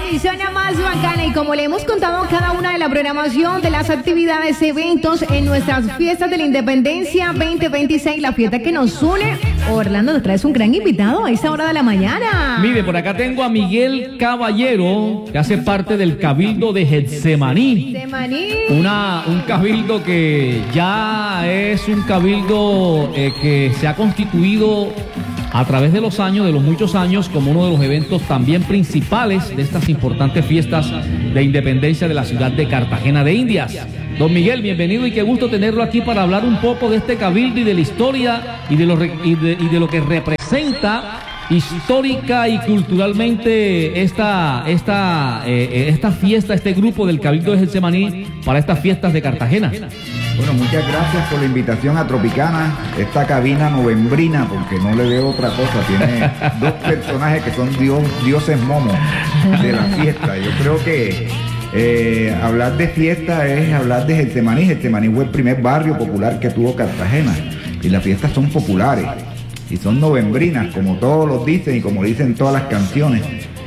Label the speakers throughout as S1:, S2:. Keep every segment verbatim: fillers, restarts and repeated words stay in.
S1: y suena más bacana. Y como le hemos contado cada una de la programación de las actividades, eventos en nuestras fiestas de la Independencia veinte veintiséis, la fiesta que nos une, Orlando, nos traes un gran invitado a esta hora de la mañana.
S2: Mire, por acá tengo a Miguel Caballero, que hace parte del Cabildo de Getsemaní.
S1: Getsemaní.
S2: Una, un cabildo que ya es un cabildo eh, que se ha constituido a través de los años, de los muchos años, como uno de los eventos también principales de estas importantes fiestas de independencia de la ciudad de Cartagena de Indias. Don Miguel, bienvenido y qué gusto tenerlo aquí para hablar un poco de este cabildo y de la historia y de lo, y de, y de lo que representa histórica y culturalmente esta, esta, eh, esta fiesta, este grupo del Cabildo de Getsemaní para estas fiestas de Cartagena.
S3: Bueno, muchas gracias por la invitación a Tropicana, esta cabina novembrina, porque no le veo otra cosa, tiene dos personajes que son dios, dioses momos de la fiesta. Yo creo que eh, hablar de fiesta es hablar de Getsemaní. Getsemaní fue el primer barrio popular que tuvo Cartagena, y las fiestas son populares y son novembrinas, como todos los dicen y como dicen todas las canciones.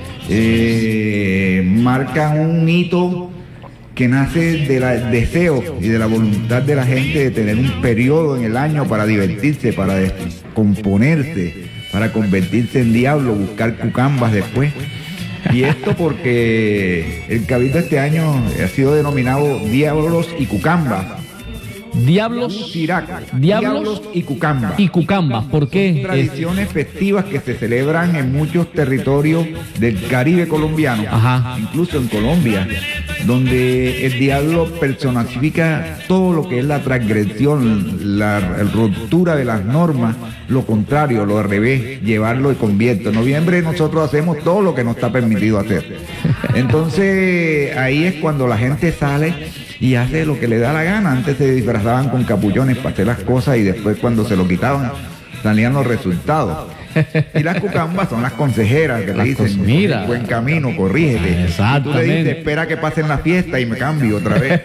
S3: Eh, marcan un hito que nace del deseo y de la voluntad de la gente de tener un periodo en el año para divertirse, para descomponerse, para convertirse en diablo, buscar cucambas después. Y esto porque el Cabildo este año ha sido denominado Diablos y Cucambas.
S2: Diablos,
S3: Sirac,
S2: diablos,
S3: diablos y cucambas.
S2: Y cucambas, ¿por qué?
S3: Tradiciones festivas que se celebran en muchos territorios del Caribe colombiano,
S2: Ajá.
S3: incluso en Colombia, donde el diablo personifica todo lo que es la transgresión, la ruptura de las normas, lo contrario, lo al revés, llevarlo de convierto. En noviembre nosotros hacemos todo lo que nos está permitido hacer. Entonces ahí es cuando la gente sale y hace lo que le da la gana. Antes se disfrazaban con capullones para hacer las cosas y después cuando se lo quitaban salían los resultados. Y las cucambas son las consejeras que
S2: las
S3: le dicen,
S2: mira,
S3: buen camino, corrígete.
S2: Exactamente.
S3: Y tú le dices, espera que pasen la fiesta y me cambio otra vez.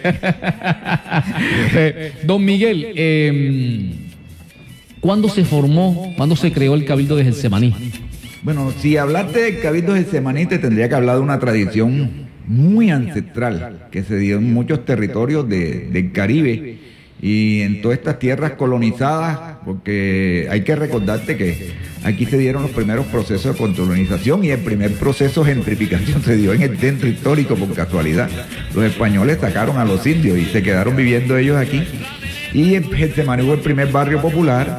S2: eh, don Miguel, eh, ¿cuándo se formó, cuándo se creó el Cabildo de Getsemaní?
S3: Bueno, si hablaste del Cabildo de Getsemaní, te tendría que hablar de una tradición muy ancestral que se dio en muchos territorios de, del Caribe y en todas estas tierras colonizadas, porque hay que recordarte que aquí se dieron los primeros procesos de colonización y el primer proceso de gentrificación se dio en el centro histórico por casualidad. Los españoles sacaron a los indios y se quedaron viviendo ellos aquí, y Getsemaní fue el primer barrio popular.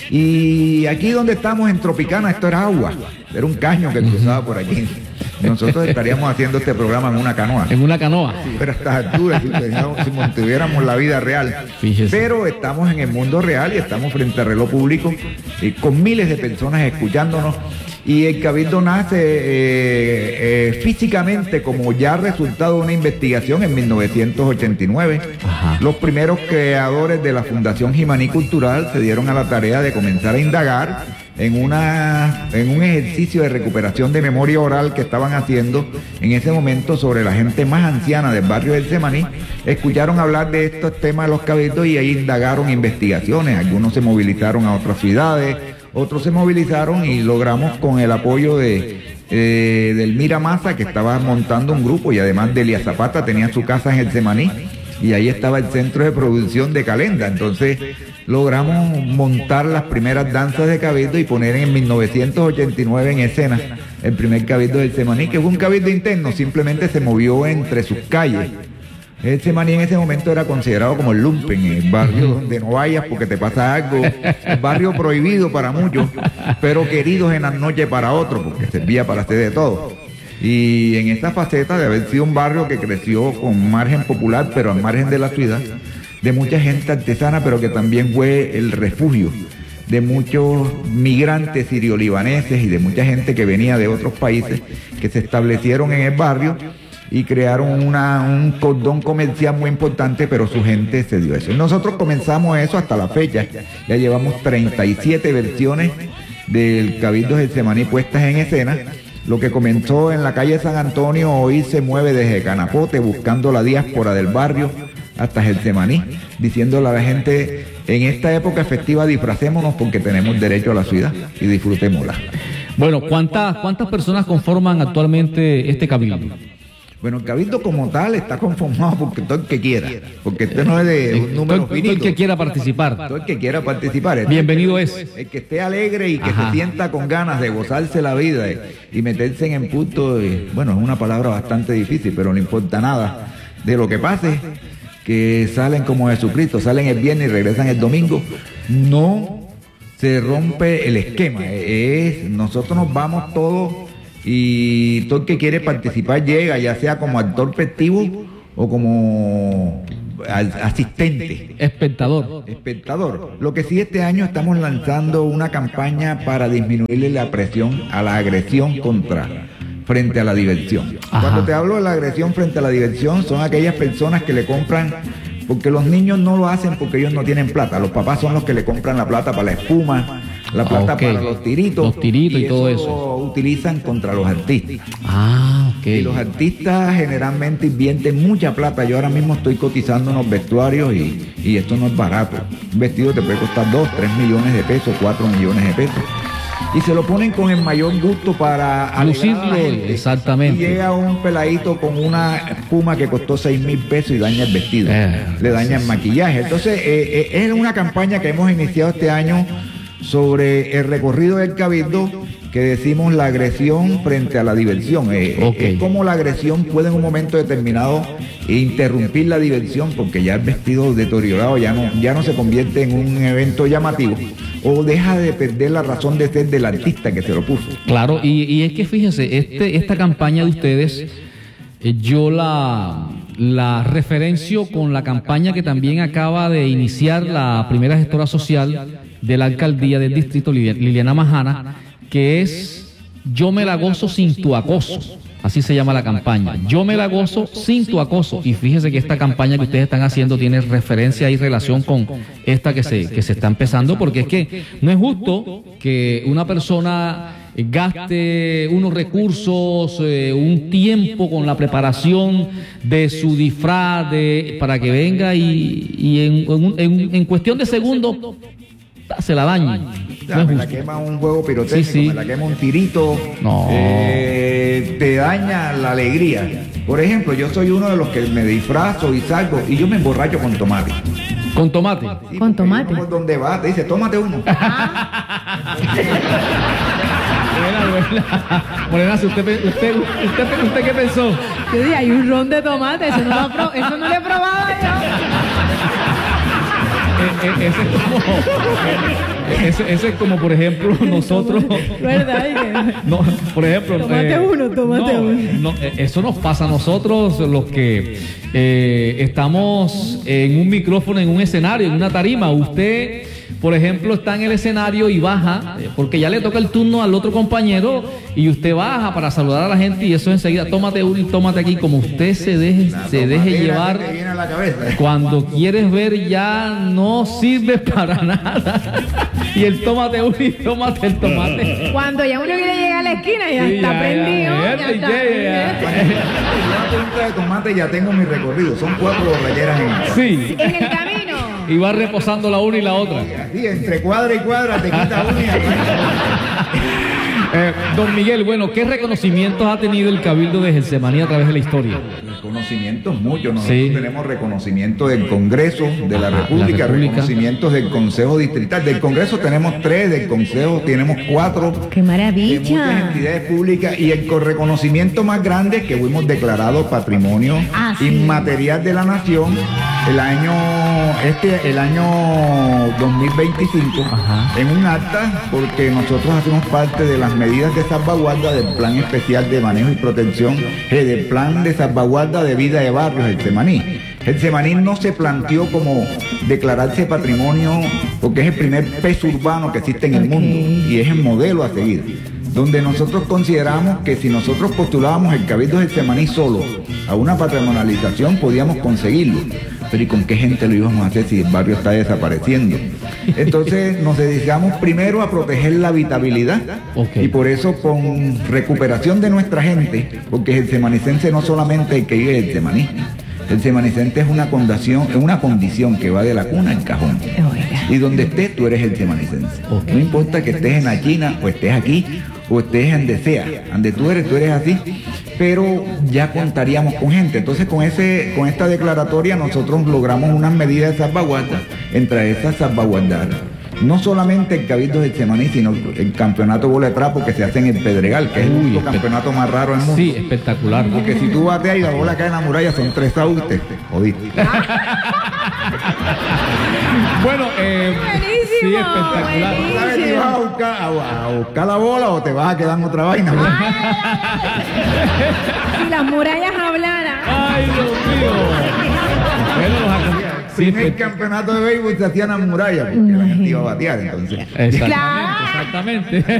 S3: Y aquí donde estamos en Tropicana, esto era agua, era un caño que cruzaba por aquí. Nosotros estaríamos haciendo este programa en una canoa.
S2: En una canoa.
S3: Sí, pero a estas alturas, si, si mantuviéramos la vida real.
S2: Fíjese.
S3: Pero estamos en el mundo real y estamos frente al reloj público y con miles de personas escuchándonos. Y el Cabildo nace eh, eh, físicamente como ya resultado de una investigación en mil novecientos ochenta y nueve.
S2: Ajá.
S3: Los primeros creadores de la Fundación Jimaní Cultural se dieron a la tarea de comenzar a indagar en, una, en un ejercicio de recuperación de memoria oral que estaban haciendo en ese momento sobre la gente más anciana del barrio del Getsemaní. Escucharon hablar de estos temas de los cabildos y ahí indagaron investigaciones. Algunos se movilizaron a otras ciudades, otros se movilizaron y logramos con el apoyo de eh, del Mira Maza, que estaba montando un grupo, y además de Elia Zapata tenía su casa en Getsemaní y ahí estaba el centro de producción de Calenda. Entonces logramos montar las primeras danzas de cabildo y poner en mil novecientos ochenta y nueve en escena el primer cabildo del Getsemaní, que fue un cabildo interno, simplemente se movió entre sus calles. El Getsemaní en ese momento era considerado como el lumpen, el barrio donde no vayas porque te pasa algo, el barrio prohibido para muchos, pero queridos en las noches para otros, porque servía para hacer de todo. Y en esta faceta de haber sido un barrio que creció con margen popular, pero al margen de la ciudad, de mucha gente artesana, pero que también fue el refugio de muchos migrantes sirio-libaneses y de mucha gente que venía de otros países que se establecieron en el barrio y crearon una, un cordón comercial muy importante, pero su gente se dio eso. Y nosotros comenzamos eso hasta la fecha. Ya llevamos treinta y siete versiones del Cabildo Getsemaní puestas en escena. Lo que comenzó en la calle San Antonio hoy se mueve desde Canapote, buscando la diáspora del barrio, hasta Getsemaní, diciéndole a la gente, en esta época festiva disfracémonos porque tenemos derecho a la ciudad y disfrutémosla.
S2: Bueno, ¿cuántas, cuántas personas conforman actualmente este cabildo?
S3: Bueno, el cabildo como tal está conformado porque todo el que quiera, porque este no es de un número
S2: todo,
S3: finito.
S2: todo el que quiera participar.
S3: Todo el que quiera participar. Este
S2: Bienvenido
S3: es.
S2: es.
S3: El que esté alegre y que
S2: Ajá.
S3: se sienta con ganas de gozarse la vida y, y meterse en el punto, de, bueno, es una palabra bastante difícil, pero no importa nada de lo que pase, que salen como Jesucristo, salen el viernes y regresan el domingo. No se rompe el esquema. Es, nosotros nos vamos todos y todo el que quiere participar llega, ya sea como actor festivo o como asistente.
S2: Espectador.
S3: Espectador. Lo que sí, este año estamos lanzando una campaña para disminuirle la presión a la agresión contra frente a la diversión.
S2: Ajá.
S3: Cuando te hablo de la agresión frente a la diversión, son aquellas personas que le compran, porque los niños no lo hacen porque ellos no tienen plata, los papás son los que le compran la plata para la espuma, la plata
S2: Okay.
S3: para los tiritos,
S2: Los tiritos y,
S3: y
S2: todo
S3: eso
S2: eso.
S3: lo utilizan contra los artistas.
S2: Ah, ok.
S3: Y los artistas generalmente invierten mucha plata. Yo ahora mismo estoy cotizando unos vestuarios y, y esto no es barato. Un vestido te puede costar dos, tres millones de pesos, cuatro millones de pesos. Y se lo ponen con el mayor gusto para alegrar a la
S2: Lucirlo,
S3: gente.
S2: exactamente.
S3: Y llega un peladito con una espuma que costó seis mil pesos y daña el vestido.
S2: Eh,
S3: Le daña el maquillaje. Entonces, eh, eh, es una campaña que hemos iniciado este año sobre el recorrido del cabildo, que decimos la agresión frente a la diversión. Eh,
S2: Okay.
S3: Es como la agresión puede en un momento determinado interrumpir la diversión, porque ya el vestido deteriorado ya no, ya no se convierte en un evento llamativo, o deja de perder la razón de ser del artista que se lo puso.
S2: Claro, y, y es que fíjense, este, esta campaña de ustedes, eh, yo la, la referencio con la campaña que también acaba de iniciar la primera gestora social de la alcaldía del distrito, Liliana Majana, que es Yo me la gozo sin tu acoso. Así se llama la campaña. Yo me la gozo sin tu acoso. Y fíjese que esta campaña que ustedes están haciendo tiene referencia y relación con esta que se, que se está empezando, porque es que no es justo que una persona gaste unos recursos, eh, un tiempo con la preparación de su disfraz de, para que venga y, y en, en, en cuestión de segundos se la dañe.
S3: O sea,
S2: No es
S3: me la
S2: justo.
S3: quema un juego pirotécnico,
S2: Sí, sí.
S3: me la quema un tirito,
S2: No.
S3: eh, te daña la alegría. Por ejemplo, yo soy uno de los que me disfrazo y salgo y yo me emborracho con tomate.
S2: Con tomate.
S3: Sí,
S1: Con
S3: porque
S1: tomate.
S3: yo por donde va, te dice, tómate uno.
S2: Buena, buena. Morena, si usted, usted, usted, usted, ¿usted qué pensó?
S1: Yo dije, hay un ron de tomate, eso no lo, ha pro- eso no lo he probado yo.
S2: Eh, eh, ese, es como, eh, ese, ese es como, por ejemplo, nosotros.
S1: ¿Verdad?
S2: No, por ejemplo.
S1: Tómate uno, tómate
S2: no,
S1: uno.
S2: no, eh, eso nos pasa a nosotros, los que eh, estamos en un micrófono, en un escenario, en una tarima. Usted, por ejemplo, está en el escenario y baja, eh, porque ya le toca el turno al otro compañero, y usted baja para saludar a la gente, y eso enseguida, tómate uno y tómate aquí, como usted se deje,
S3: La
S2: se deje
S3: tomatera
S2: llevar.
S3: que te viene a la cabeza.
S2: Cuando quieres ver ya no sirve para nada. Y el tómate uno y tómate el tomate.
S1: Cuando ya uno quiere llegar a la esquina, ya
S2: Sí,
S1: está
S2: ya,
S1: prendido.
S2: ya,
S1: Ya,
S2: ya,
S1: está.
S2: ya, ya.
S3: Una punta de tomate ya tengo mi recorrido, son cuatro borracheras en
S2: Sí.
S1: En el camino.
S2: Y va reposando la una y la otra.
S3: así, entre cuadra y cuadra te quita una y arranca.
S2: Eh, don Miguel, bueno, ¿qué reconocimientos ha tenido el Cabildo de Getsemaní a través de la historia?
S3: Reconocimientos muchos, nosotros
S2: Sí.
S3: tenemos reconocimiento del Congreso de la
S2: Ajá,
S3: República,
S2: la República.
S3: reconocimientos del Consejo Distrital, del Congreso tenemos tres, del Consejo tenemos cuatro,
S1: ¡Qué
S3: de muchas
S1: maravilla!
S3: entidades públicas, y el co- reconocimiento más grande que fuimos declarados Patrimonio
S1: Ah, sí.
S3: Inmaterial de la Nación el año este el año dos mil veinticinco.
S2: Ajá.
S3: En un acta, porque nosotros hacemos parte de las medidas de salvaguarda del Plan Especial de Manejo y Protección, eh, del Plan de Salvaguarda de Vida de Barrios, Getsemaní. Getsemaní no se planteó como declararse patrimonio porque es el primer peso urbano que existe en el
S1: Ok.
S3: mundo y es el modelo a seguir, donde nosotros consideramos que si nosotros postulábamos el Cabildo de Getsemaní solo a una patrimonialización podíamos conseguirlo, pero ¿y con qué gente lo íbamos a hacer si el barrio está desapareciendo? Entonces nos dedicamos primero a proteger la habitabilidad,
S2: Ok.
S3: y por eso con recuperación de nuestra gente, porque el getsemanícense no solamente el que vive en Getsemaní, El semanicente es una condición, es una condición que va de la cuna al cajón. Y donde estés, tú eres el semanicense. Okay. No importa que estés en la China, o estés aquí, o estés en donde sea. Donde tú eres, tú eres así. Pero ya contaríamos con gente. Entonces, con ese, con esta declaratoria, nosotros logramos unas medidas de salvaguarda. Entre esas salvaguardar no solamente el Cabildo del Semaní, sino el campeonato bola de trapo que se hace en el Pedregal, que es el único campeonato más raro del mundo.
S2: Sí, espectacular.
S3: Porque si tú bateas y la bola cae en la muralla, son tres outs, te jodiste.
S2: Bueno, eh,
S1: buenísimo,
S2: sí, espectacular.
S1: buenísimo.
S3: ¿Sabes si vas a buscar, a, a buscar la bola o te vas a quedar en otra vaina?
S1: Si las murallas hablaran.
S2: Ay, Dios mío. Bueno, los
S3: Sí, en el campeonato de béisbol se hacían las murallas porque la gente iba a batear, entonces.
S2: Exactamente, exactamente.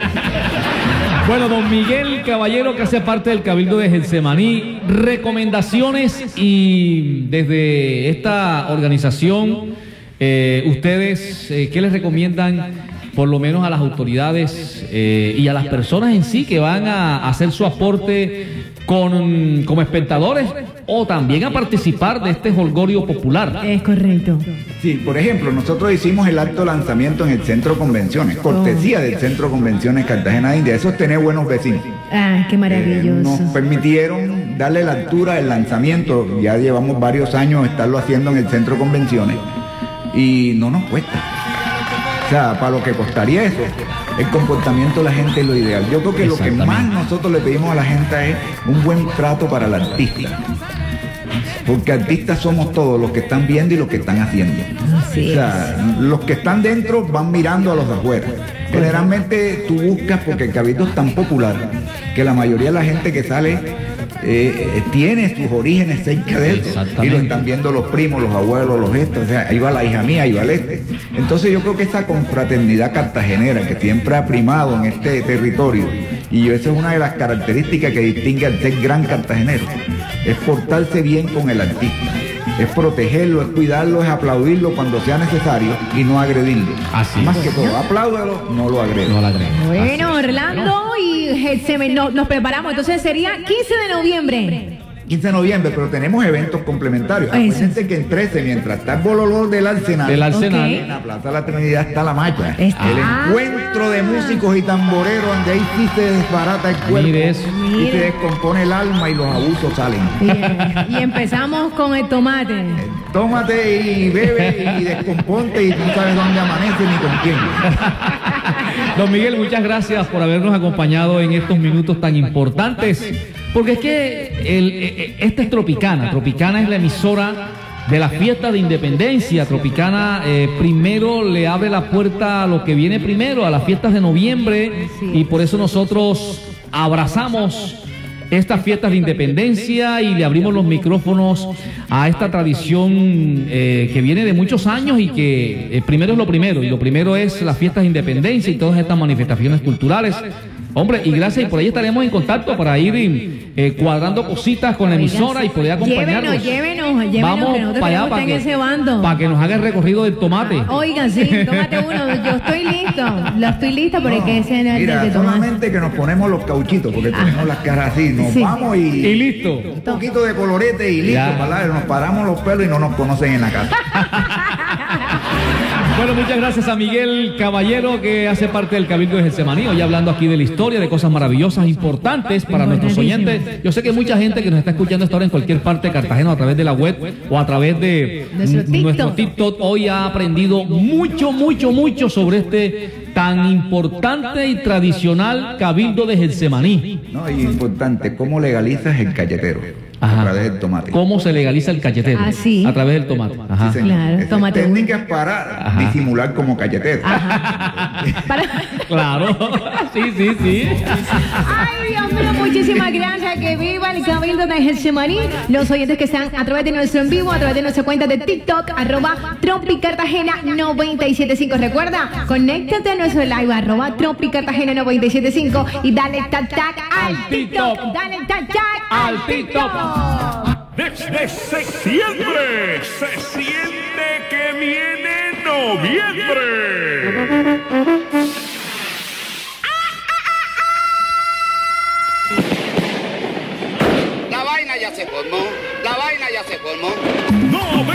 S2: Bueno, don Miguel Caballero, que hace parte del Cabildo de Getsemaní, recomendaciones y desde esta organización, eh, ustedes, eh, ¿qué les recomiendan por lo menos a las autoridades eh, y a las personas en sí que van a hacer su aporte con, como espectadores o también a participar de este jolgorio popular?
S1: Es correcto.
S3: Sí, por ejemplo, nosotros hicimos el acto lanzamiento en el Centro de Convenciones, cortesía oh. del Centro de Convenciones Cartagena de India. Eso es tener buenos vecinos.
S1: Ah, qué maravilloso.
S3: Eh, nos permitieron darle la altura del lanzamiento. Ya llevamos varios años estarlo haciendo en el Centro de Convenciones y no nos cuesta. O sea, para lo que costaría eso, el comportamiento de la gente es lo ideal. Yo creo que lo que más nosotros le pedimos a la gente es un buen trato para el artista. Porque artistas somos todos, los que están viendo y los que están haciendo.
S1: Así
S3: o sea, es. Los que están dentro van mirando a los de afuera. Generalmente tú buscas, porque el Cabildo es tan popular, que la mayoría de la gente que sale eh, tiene sus orígenes cerca de eso. Y lo están viendo los primos, los abuelos, los estos. O sea, ahí va la hija mía, ahí va el este. Entonces yo creo que esa confraternidad cartagenera que siempre ha primado en este territorio, y esa es una de las características que distingue al ser gran cartagenero, es portarse bien con el artista, es protegerlo, es cuidarlo, es aplaudirlo cuando sea necesario y no agredirlo.
S2: Así
S3: Más
S2: es.
S3: que todo, apláudalo, no lo agrede.
S2: No lo agrede.
S1: Bueno, Orlando y Getsemaní, no, nos preparamos. Entonces sería quince de noviembre.
S3: quince de noviembre, pero tenemos eventos complementarios. Acuérdense que en trece, mientras está el bololor del Arsenal,
S2: del Arsenal.
S1: Okay.
S3: En la Plaza de la Trinidad está la macha.
S1: Está.
S3: El encuentro de músicos y tamboreros, donde ahí sí se desbarata el cuerpo.
S2: Mire eso.
S3: Y
S1: Mire.
S3: se descompone el alma y los abusos salen.
S1: Bien. Y empezamos con el tomate.
S3: Tómate y bebe y descomponte y no sabes dónde amanece ni con quién.
S2: Don Miguel, muchas gracias por habernos acompañado en estos minutos tan importantes, porque es que el, esta es Tropicana. Tropicana es la emisora de la fiesta de independencia. Tropicana eh, primero le abre la puerta a lo que viene primero, a las fiestas de noviembre, y por eso nosotros abrazamos estas fiestas de independencia y le abrimos los micrófonos a esta tradición eh, que viene de muchos años y que eh, primero es lo primero, y lo primero es las fiestas de independencia y todas estas manifestaciones culturales. Hombre, y gracias, y por ahí estaremos en contacto para ir eh, cuadrando cositas con la emisora y poder acompañarnos.
S1: Llévenos, llévenos, llévenos,
S2: Vamos
S1: que nosotros
S2: para allá para
S1: en
S2: que,
S1: ese bando.
S2: para que nos haga el recorrido del tomate.
S1: Oigan, sí, tómate uno. Yo estoy listo. Lo estoy lista porque
S3: No,
S1: ese es el
S3: mira,
S1: de tomate.
S3: solamente que nos ponemos los cauchitos, porque
S1: Ah.
S3: tenemos las caras así, nos
S1: Sí.
S3: vamos y,
S2: Y listo.
S3: un poquito de colorete y listo,
S2: Ya.
S3: ¿verdad? Nos paramos los pelos y no nos conocen en la casa.
S2: Bueno, muchas gracias a Miguel Caballero, que hace parte del Cabildo de Getsemaní, hoy hablando aquí de la historia, de cosas maravillosas, importantes para nuestros oyentes. Yo sé que hay mucha gente que nos está escuchando esta hora en cualquier parte de Cartagena, a través de la web o a través de
S1: Nuestro TikTok.
S2: nuestro TikTok. Hoy ha aprendido mucho, mucho, mucho sobre este tan importante y tradicional Cabildo de Getsemaní.
S3: No, y importante, ¿cómo legalizas el cachetero?
S2: Ajá.
S3: A través del tomate.
S2: ¿Cómo se legaliza el cachetero?
S1: Ah, sí.
S2: A través del tomate. Ajá.
S3: Sí, señor.
S1: Claro,
S3: Esa es
S1: tómate uno.
S3: técnicas para
S2: Ajá.
S3: disimular como cachetero.
S1: Para...
S2: Claro, sí, sí, sí.
S1: Ay, Dios mío, muchísimas gracias. Que viva el Cabildo de Getsemaní. Los oyentes que están a través de nuestro en vivo, a través de nuestra cuenta de TikTok, arroba Tropicartagena noventa y siete punto cinco. Recuerda, conéctate a nuestro live, arroba Tropicartagena noventa y siete punto cinco y dale tag tag al TikTok. Dale tag tag
S2: Al TikTok.
S4: Desde septiembre se siente que viene noviembre.